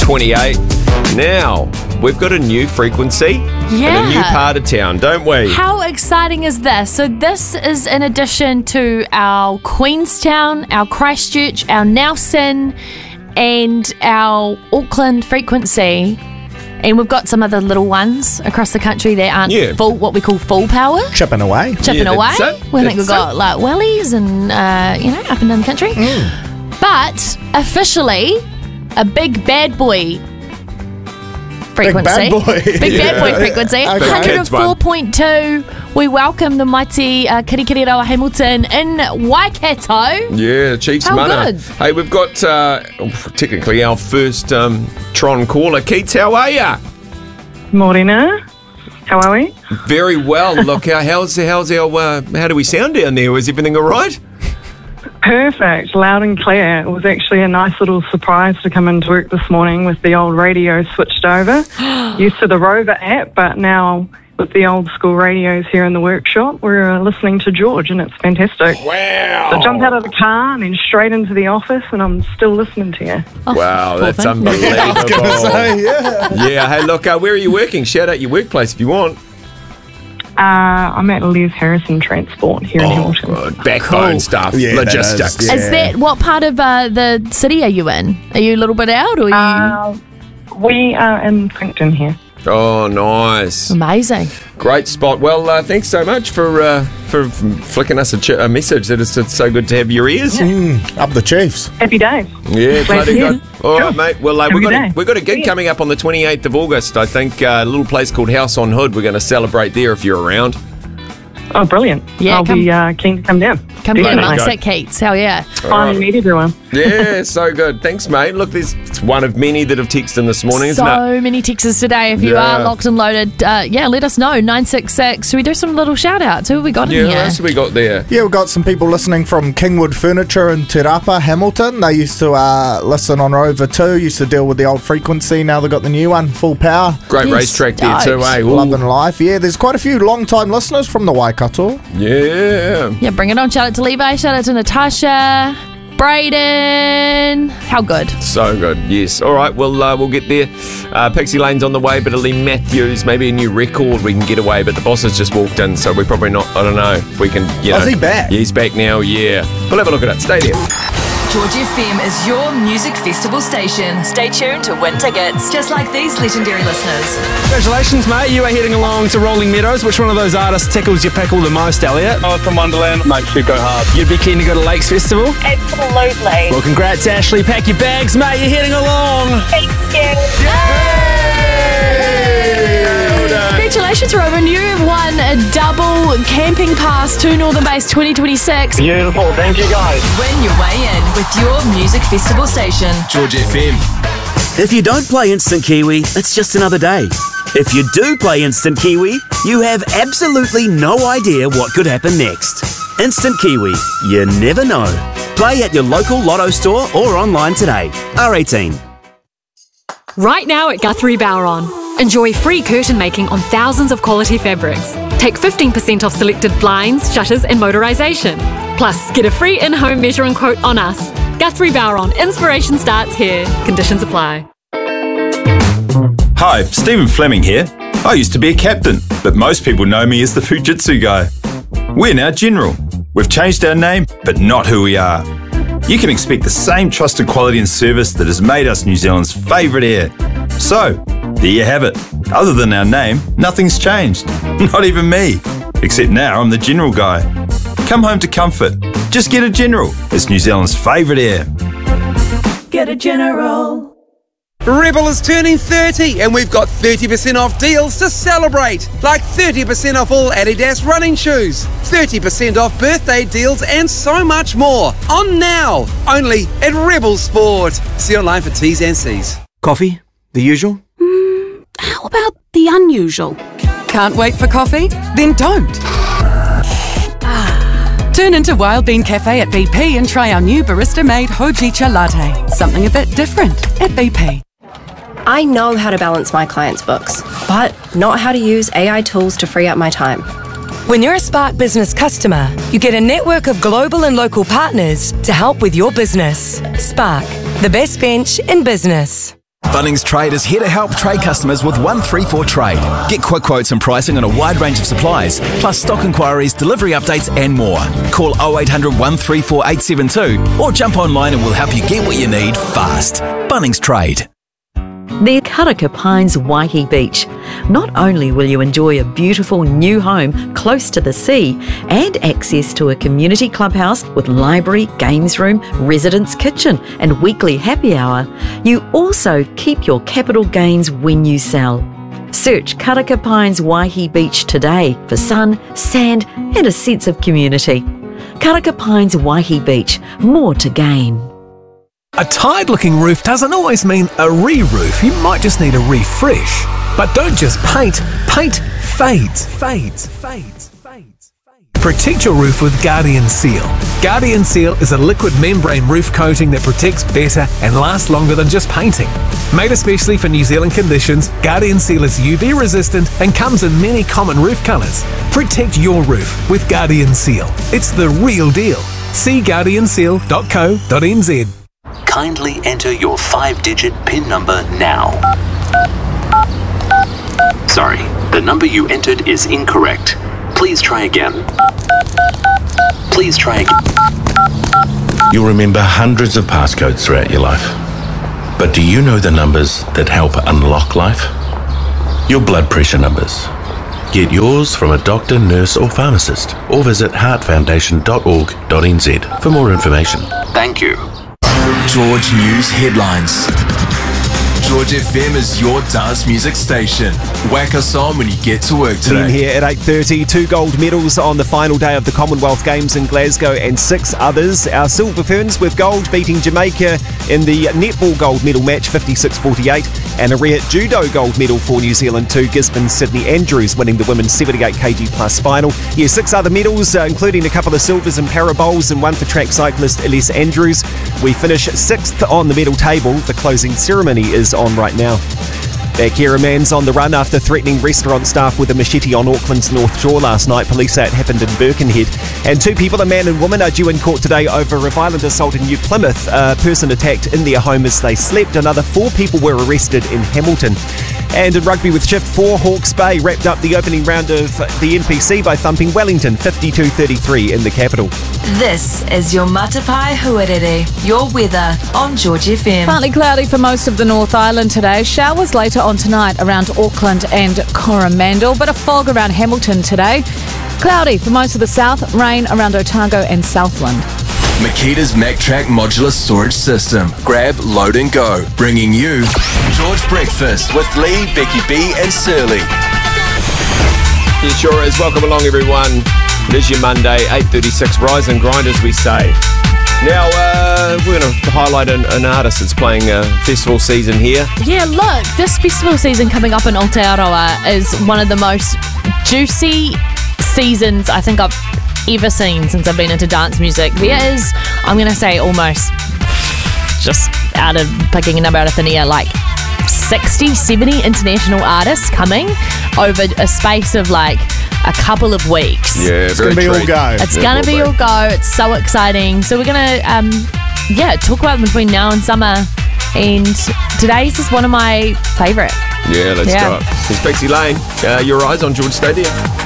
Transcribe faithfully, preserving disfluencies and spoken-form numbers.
twenty-eight. Now, we've got a new frequency Yeah. and a new part of town, don't we? How exciting is this? So this is in addition to our Queenstown, our Christchurch, our Nelson, and our Auckland frequency. And we've got some other little ones across the country that aren't Yeah. full, what we call full power. Chipping away. Chipping Yeah, away. that's it. We think we've That's got it. like wellies and, uh, you know, up and down the country. But officially, a big bad boy frequency. bad boy. Big Yeah. bad boy frequency. Okay. one hundred four point two. We welcome the mighty uh, Kirikiriroa Hamilton in Waikato. Yeah, Chiefs How mana. good. Hey, we've got uh, technically our first um, Tron caller. Keats, how are ya? Morena, how are we? Very well. Look, uh, how's how's our uh, how do we sound down there? Was everything all right? Perfect, loud and clear. It was actually a nice little surprise to come into work this morning with the old radio switched over. Used to the Rover app, but now with the old school radios here in the workshop, we're uh, listening to George, and it's fantastic. Wow. So I jumped out of the car and then straight into the office, and I'm still listening to you. Wow, poor that's thing. unbelievable. I was going to say, yeah. Yeah, hey, look, uh, where are you working? Shout out your workplace if you want. Uh, I'm at Les Harrison Transport here in Hamilton. Good. Backbone Cool. stuff, Yeah, that logistics. is, yeah. Is that what part of uh, the city are you in? Are you a little bit out, or are you Uh, we are in Frankton here. Oh, nice. amazing? Great spot. Well, uh, thanks so much for uh, for flicking us a, ch- a message. It is it's so good to have your ears. Mm, up the Chiefs. Happy days. Yeah, Glad bloody to hear. good. All right, mate. Well, uh, Have we've a got good a, day. we've got a gig coming up on the twenty-eighth of August. I think uh, a little place called House on Hood. We're going to celebrate there if you're around. Oh, brilliant. Yeah, I'll come- be uh, keen to come down. Come down, Definitely. nice at Keats. Hell yeah. Finally meet everyone. Yeah, so good. Thanks, mate. Look, there's it's one of many that have texted in this morning, isn't it? So many texts today. If you Yeah. are locked and loaded, uh, yeah, let us know. nine six six. Should we do some little shout outs? Who have we got Yeah, in what here? else have we got there? Yeah, we've got some people listening from Kingwood Furniture in Te Rapa, Hamilton. They used to uh, listen on Rover two, used to deal with the old frequency. Now they've got the new one, full power. Great Yes, racetrack there too, dope. eh? Ooh. Loving life. Yeah, there's quite a few long-time listeners from the Waikato. Yeah. Yeah, bring it on. Shout out to Levi. Shout out to Natasha. Brayden. How good. So good, yes. All right, well, uh, we'll get there. Uh, Pixie Lane's on the way, but Lee Matthews, maybe a new record we can get away, but the boss has just walked in, so we're probably not, I don't know if we can, you know. Oh, is he back? Yeah, he's back now, yeah. We'll have a look at it. Stay there. George F M is your music festival station. Stay tuned to win tickets, just like these legendary listeners. Congratulations, mate. You are heading along to Rolling Meadows. Which one of those artists tickles your pickle the most, Elliot? Oh, from Wonderland makes you go hard. You'd be keen to go to Lakes Festival? Absolutely. Well, congrats, Ashley. Pack your bags, mate. You're heading along. Thank you. Congratulations, Robin. You have won a double camping pass to Northern Base twenty twenty-six. Beautiful. Thank you, guys. Win your way in with your music festival station. George F M. If you don't play Instant Kiwi, it's just another day. If you do play Instant Kiwi, you have absolutely no idea what could happen next. Instant Kiwi, you never know. Play at your local Lotto store or online today. R eighteen. Right now at Guthrie Bowron. Enjoy free curtain making on thousands of quality fabrics. Take fifteen percent off selected blinds, shutters and motorisation. Plus, get a free in-home measuring quote on us. Guthrie Bowron. Inspiration starts here. Conditions apply. Hi, Stephen Fleming here. I used to be a captain, but most people know me as the Fujitsu guy. We're now General. We've changed our name, but not who we are. You can expect the same trusted quality and service that has made us New Zealand's favourite air. So, there you have it. Other than our name, nothing's changed. Not even me. Except now I'm the General guy. Come home to comfort. Just get a General. It's New Zealand's favourite air. Get a General. Rebel is turning thirty and we've got thirty percent off deals to celebrate. Like thirty percent off all Adidas running shoes, thirty percent off birthday deals and so much more. On now, only at Rebel Sport. See online for T's and C's. Coffee? The usual? How about the unusual? Can't wait for coffee? Then don't. Turn into Wild Bean Cafe at B P and try our new barista-made Hojicha latte. Something a bit different at B P. I know how to balance my clients' books, but not how to use A I tools to free up my time. When you're a Spark Business customer, you get a network of global and local partners to help with your business. Spark, the best bench in business. Bunnings Trade is here to help trade customers with one three four Trade. Get quick quotes and pricing on a wide range of supplies, plus stock inquiries, delivery updates and more. Call oh eight hundred, one three four, eight seven two or jump online and we'll help you get what you need fast. Bunnings Trade. Near Karaka Pines Waihi Beach. Not only will you enjoy a beautiful new home close to the sea and access to a community clubhouse with library, games room, residence kitchen and weekly happy hour, you also keep your capital gains when you sell. Search Karaka Pines Waihi Beach today for sun, sand and a sense of community. Karaka Pines Waihi Beach, more to gain. A tired-looking roof doesn't always mean a re-roof. You might just need a refresh. But don't just paint. Paint fades, fades, fades, fades, fades. Protect your roof with Guardian Seal. Guardian Seal is a liquid membrane roof coating that protects better and lasts longer than just painting. Made especially for New Zealand conditions, Guardian Seal is U V resistant and comes in many common roof colours. Protect your roof with Guardian Seal. It's the real deal. See guardian seal dot co dot n z. Kindly enter your five-digit PIN number now. Sorry, the number you entered is incorrect. Please try again. Please try again. You'll remember hundreds of passcodes throughout your life. But do you know the numbers that help unlock life? Your blood pressure numbers. Get yours from a doctor, nurse or pharmacist or visit heart foundation dot org dot n z for more information. Thank you. George News headlines. George F M is your dance music station. Whack us on when you get to work today. Then here at eight thirty, two gold medals on the final day of the Commonwealth Games in Glasgow and six others. Our Silver Ferns with gold beating Jamaica in the netball gold medal match fifty-six forty-eight, and a rare judo gold medal for New Zealand too. Gisborne Sydney Andrews winning the women's seventy-eight kilogram plus final. Yeah, six other medals, uh, including a couple of silvers in para bowls and one for track cyclist Elise Andrews. We finish sixth on the medal table. The closing ceremony is on right now. Back here, a man's on the run after threatening restaurant staff with a machete on Auckland's North Shore last night. Police say it happened in Birkenhead. And two people, a man and woman, are due in court today over a violent assault in New Plymouth. A person attacked in their home as they slept. Another four people were arrested in Hamilton. And in rugby with Shift four, Hawke's Bay wrapped up the opening round of the N P C by thumping Wellington fifty-two thirty-three in the capital. This is your Matapai Huarere, your weather on George F M. Partly cloudy for most of the North Island today. Showers later on tonight around Auckland and Coromandel, but a fog around Hamilton today. Cloudy for most of the south, rain around Otago and Southland. Makita's MacTrack modular storage system. Grab, load and go. Bringing you George Breakfast with Lee, Becky B and Surly. It sure is. Welcome along, everyone. It is your Monday, eight thirty-six. Rise and grind, as we say. Now, uh, we're going to highlight an, an artist that's playing a festival season here. Yeah, look, this festival season coming up in Aotearoa is one of the most juicy seasons I think I've ever seen since I've been into dance music. There is, I'm going to say almost, just out of picking a number out of thin air, like sixty, seventy international artists coming over a space of like a couple of weeks. Yeah, it's going to be all go. It's Yeah, going to be all all go. It's so exciting. So we're going to, um, yeah, talk about them between now and summer. And today's is one of my favourite. Yeah, let's Yeah. go. It's Pixie Lane. Uh, your eyes on George Stadium.